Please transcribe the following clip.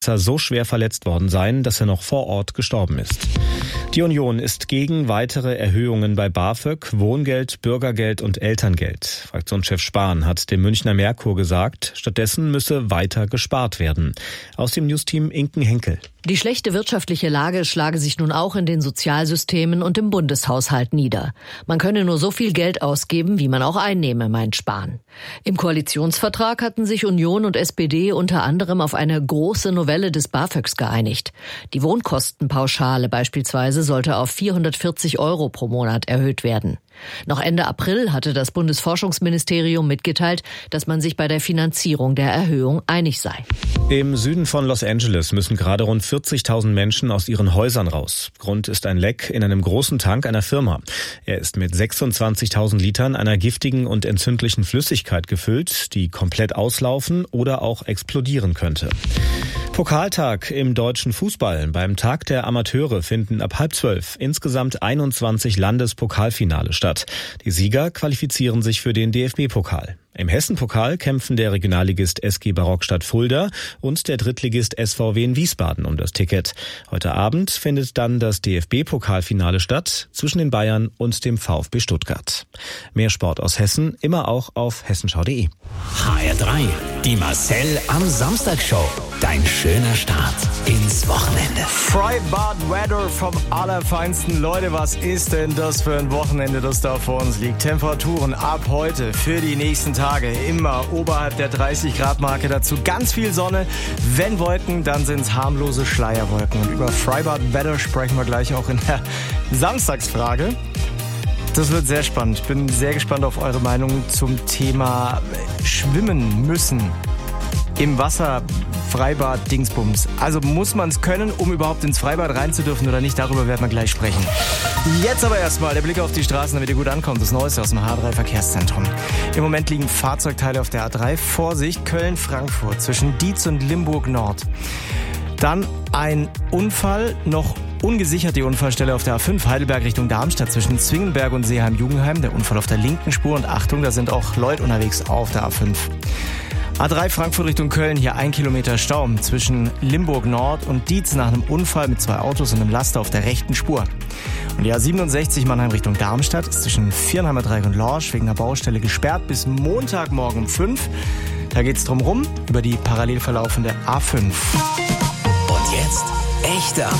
so schwer verletzt worden sein, dass er noch vor Ort gestorben ist. Die Union ist gegen weitere Erhöhungen bei BAföG, Wohngeld, Bürgergeld und Elterngeld. Fraktionschef Spahn hat dem Münchner Merkur gesagt, stattdessen müsse weiter gespart werden. Aus dem Newsteam Inken Henkel. Die schlechte wirtschaftliche Lage schlage sich nun auch in den Sozialsystemen und im Bundeshaushalt nieder. Man könne nur so viel Geld ausgeben, wie man auch einnehme, meint Spahn. Im Koalitionsvertrag hatten sich Union und SPD unter anderem auf eine große Novelle des BAföGs geeinigt. Die Wohnkostenpauschale beispielsweise sollte auf 440 € pro Monat erhöht werden. Noch Ende April hatte das Bundesforschungsministerium mitgeteilt, dass man sich bei der Finanzierung der Erhöhung einig sei. Im Süden von Los Angeles müssen gerade rund 40.000 Menschen aus ihren Häusern raus. Grund ist ein Leck in einem großen Tank einer Firma. Er ist mit 26.000 Litern einer giftigen und entzündlichen Flüssigkeit gefüllt, die komplett auslaufen oder auch explodieren könnte. Pokaltag im deutschen Fußball. Beim Tag der Amateure finden ab 11:30 insgesamt 21 Landespokalfinale statt. Die Sieger qualifizieren sich für den DFB-Pokal. Im Hessen-Pokal kämpfen der Regionalligist SG Barockstadt Fulda und der Drittligist SVW in Wiesbaden um das Ticket. Heute Abend findet dann das DFB-Pokalfinale statt zwischen den Bayern und dem VfB Stuttgart. Mehr Sport aus Hessen, immer auch auf hessenschau.de. HR3, die Marcel am Samstag-Show. Dein schöner Start ins Wochenende. Freibad Weather vom Allerfeinsten. Leute, was ist denn das für ein Wochenende, das da vor uns liegt? Temperaturen ab heute für die nächsten Tage immer oberhalb der 30-Grad-Marke. Dazu ganz viel Sonne. Wenn Wolken, dann sind es harmlose Schleierwolken. Und über Freibad Weather sprechen wir gleich auch in der Samstagsfrage. Das wird sehr spannend. Ich bin sehr gespannt auf eure Meinung zum Thema Schwimmen müssen im Wasser. Freibad Dingsbums. Also muss man es können, um überhaupt ins Freibad rein zu dürfen oder nicht? Darüber werden wir gleich sprechen. Jetzt aber erstmal der Blick auf die Straßen, damit ihr gut ankommt. Das Neueste aus dem H3 Verkehrszentrum. Im Moment liegen Fahrzeugteile auf der A3. Vorsicht, Köln-Frankfurt zwischen Dietz und Limburg Nord. Dann ein Unfall, noch ungesichert die Unfallstelle auf der A5 Heidelberg Richtung Darmstadt zwischen Zwingenberg und Seeheim-Jugendheim. Der Unfall auf der linken Spur und Achtung, da sind auch Leute unterwegs auf der A5. A3 Frankfurt Richtung Köln, hier 1 Kilometer Stau zwischen Limburg Nord und Dietz nach einem Unfall mit 2 Autos und einem Laster auf der rechten Spur. Und die A67 Mannheim Richtung Darmstadt ist zwischen Viernheimer Dreieck und Lorsch wegen einer Baustelle gesperrt bis Montagmorgen um 5. Da geht's drum rum über die parallel verlaufende A5. Und jetzt echte